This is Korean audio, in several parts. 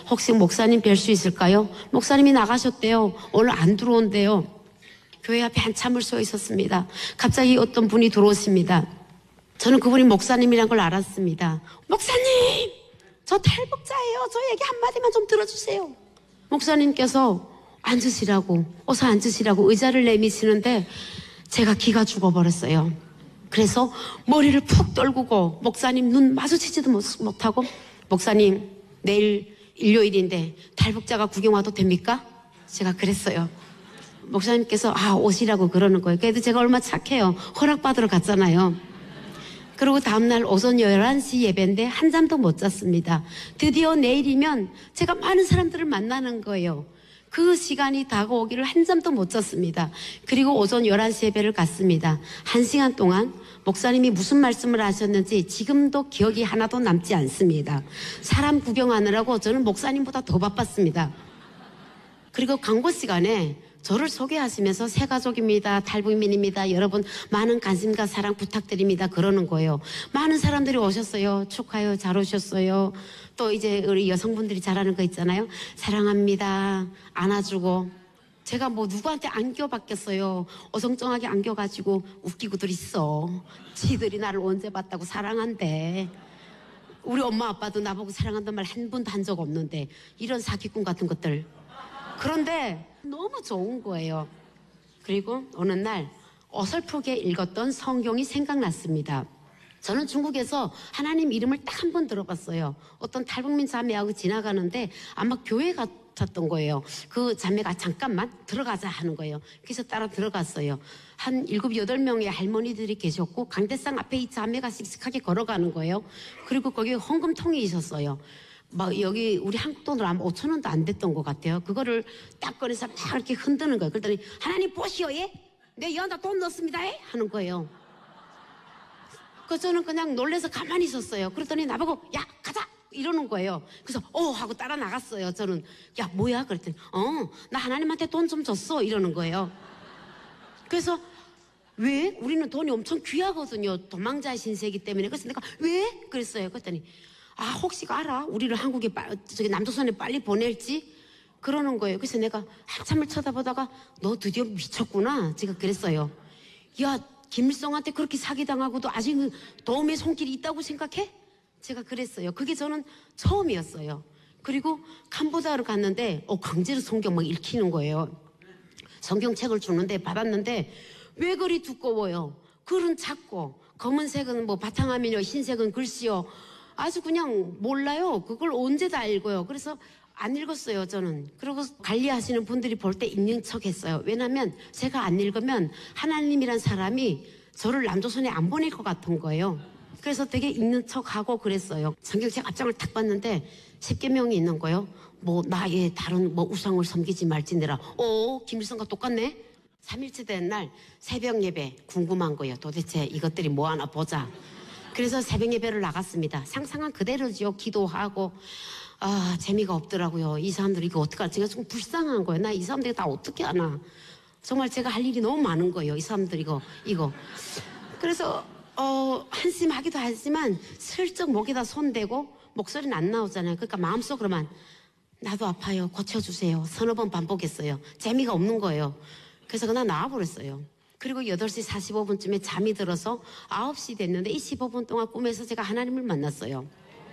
혹시 목사님 뵐 수 있을까요? 목사님이 나가셨대요. 오늘 안 들어온대요. 교회 앞에 한참을 서 있었습니다. 갑자기 어떤 분이 들어오십니다. 저는 그분이 목사님이란 걸 알았습니다. 목사님! 저 탈북자예요. 저 얘기 한마디만 좀 들어주세요. 목사님께서 앉으시라고, 어서 앉으시라고 의자를 내미시는데 제가 기가 죽어버렸어요. 그래서 머리를 푹 떨구고 목사님 눈 마주치지도 못하고 목사님 내일 일요일인데 탈북자가 구경 와도 됩니까? 제가 그랬어요. 목사님께서 오시라고 그러는 거예요. 그래도 제가 얼마나 착해요. 허락받으러 갔잖아요. 그리고 다음날 오전 11시 예배인데 한 잠도 못 잤습니다. 드디어 내일이면 제가 많은 사람들을 만나는 거예요. 그 시간이 다가오기를 한 잠도 못 잤습니다. 그리고 오전 11시 예배를 갔습니다. 1시간 동안 목사님이 무슨 말씀을 하셨는지 지금도 기억이 하나도 남지 않습니다. 사람 구경하느라고 저는 목사님보다 더 바빴습니다. 그리고 광고 시간에 저를 소개하시면서 새가족입니다. 탈북민입니다. 여러분 많은 관심과 사랑 부탁드립니다. 그러는 거예요. 많은 사람들이 오셨어요. 축하해요. 잘 오셨어요. 또 이제 우리 여성분들이 잘하는 거 있잖아요. 사랑합니다. 안아주고. 제가 뭐 누구한테 안겨봤겠어요. 어성쩡하게 안겨가지고 웃기고들 있어. 지들이 나를 언제 봤다고 사랑한대. 우리 엄마 아빠도 나보고 사랑한다는 말 한 번도 한 적 없는데 이런 사기꾼 같은 것들. 그런데 너무 좋은 거예요. 그리고 어느 날 어설프게 읽었던 성경이 생각났습니다. 저는 중국에서 하나님 이름을 딱 한 번 들어봤어요. 어떤 탈북민 자매하고 지나가는데 아마 교회 같았던 거예요. 그 자매가 잠깐만 들어가자 하는 거예요. 그래서 따라 들어갔어요. 한 7, 8명의 할머니들이 계셨고 강대상 앞에 이 자매가 씩씩하게 걸어가는 거예요. 그리고 거기 헌금통이 있었어요. 막 여기 우리 한국 돈으로 아마 5,000원도 안 됐던 것 같아요. 그거를 딱 꺼내서 막 이렇게 흔드는 거예요. 그랬더니 하나님 보시오 예? 내 여기다 돈 넣습니다 예? 하는 거예요. 그래서 저는 그냥 놀래서 가만히 있었어요. 그랬더니 나보고 야 가자 이러는 거예요. 그래서 하고 따라 나갔어요. 저는 야 뭐야 그랬더니 나 하나님한테 돈 좀 줬어 이러는 거예요. 그래서 왜? 우리는 돈이 엄청 귀하거든요. 도망자의 신세이기 때문에. 그래서 내가 왜? 그랬어요. 그랬더니 혹시 알아? 우리를 한국에 저기 남조선에 빨리 보낼지? 그러는 거예요. 그래서 내가 한참을 쳐다보다가 너 드디어 미쳤구나. 제가 그랬어요. 야 김일성한테 그렇게 사기당하고도 아직 도움의 손길이 있다고 생각해? 제가 그랬어요. 그게 저는 처음이었어요. 그리고 캄보디아를 갔는데 강제로 성경 막 읽히는 거예요. 성경책을 주는데 받았는데 왜 그리 두꺼워요? 글은 작고 검은색은 뭐 바탕화면이요 흰색은 글씨요. 아주 그냥 몰라요. 그걸 언제 다 읽어요. 그래서 안 읽었어요 저는. 그리고 관리하시는 분들이 볼 때 읽는 척 했어요. 왜냐하면 제가 안 읽으면 하나님이란 사람이 저를 남조선에 안 보낼 것 같은 거예요. 그래서 되게 읽는 척하고 그랬어요. 성경책 앞장을 딱 봤는데 10계명이 있는 거예요. 뭐 나의 다른 뭐 우상을 섬기지 말지 내라. 김일성과 똑같네. 3일째 된 날 새벽 예배 궁금한 거예요. 도대체 이것들이 뭐 하나 보자. 그래서 새벽 예배를 나갔습니다. 상상한 그대로죠. 기도하고 재미가 없더라고요. 이 사람들이 이거 어떡하지? 제가 좀 불쌍한 거예요. 나 이 사람들이 다 어떻게 하나. 정말 제가 할 일이 너무 많은 거예요. 이 사람들 이거. 그래서 한심하기도 하지만 슬쩍 목에다 손대고 목소리는 안 나오잖아요. 그러니까 마음속으로만 나도 아파요. 고쳐주세요. 서너 번 반복했어요. 재미가 없는 거예요. 그래서 그냥 나와버렸어요. 그리고 8시 45분쯤에 잠이 들어서 9시 됐는데 이 15분 동안 꿈에서 제가 하나님을 만났어요.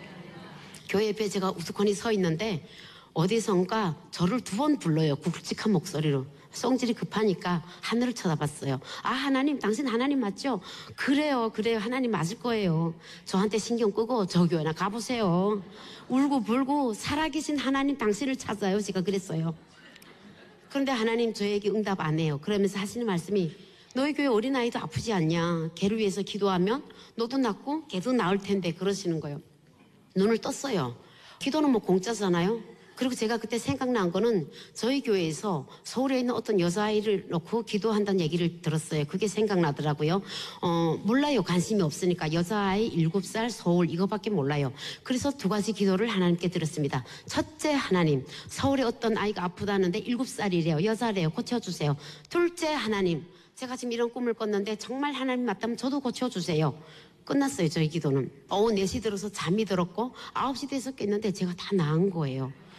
교회 옆에 제가 우두커니 서 있는데 어디선가 저를 2번 불러요. 굵직한 목소리로. 성질이 급하니까 하늘을 쳐다봤어요. 하나님 당신 하나님 맞죠? 그래요 하나님 맞을 거예요. 저한테 신경 끄고 저 교회나 가보세요. 울고 불고 살아계신 하나님 당신을 찾아요. 제가 그랬어요. 그런데 하나님 저에게 응답 안 해요. 그러면서 하시는 말씀이 너희 교회 어린아이도 아프지 않냐. 걔를 위해서 기도하면 너도 낫고 걔도 나을 텐데 그러시는 거예요. 눈을 떴어요. 기도는 뭐 공짜잖아요. 그리고 제가 그때 생각난 거는 저희 교회에서 서울에 있는 어떤 여자아이를 놓고 기도한다는 얘기를 들었어요. 그게 생각나더라고요. 몰라요. 관심이 없으니까. 여자아이 7살 서울 이거밖에 몰라요. 그래서 2가지 기도를 하나님께 드렸습니다. 첫째 하나님, 서울에 어떤 아이가 아프다는데 7살이래요. 여자래요. 고쳐주세요. 둘째 하나님, 제가 지금 이런 꿈을 꿨는데 정말 하나님 맞다면 저도 고쳐주세요. 끝났어요. 저희 기도는. 오후 4시 들어서 잠이 들었고 9시 돼서 깼는데 제가 다 나은 거예요.